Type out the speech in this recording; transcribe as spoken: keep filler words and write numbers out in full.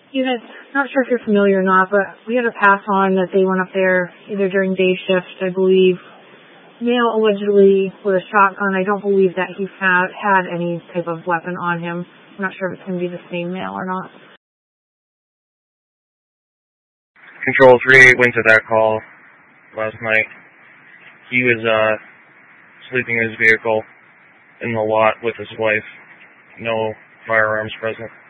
Unit, not sure if you're familiar or not, but we had a pass on that they went up there either during day shift, I believe. Male allegedly with a shotgun. I don't believe that he had, had any type of weapon on him. I'm not sure if it's going to be the same male or not. Control three went to that call last night. He was uh, sleeping in his vehicle in the lot with his wife. No firearms present.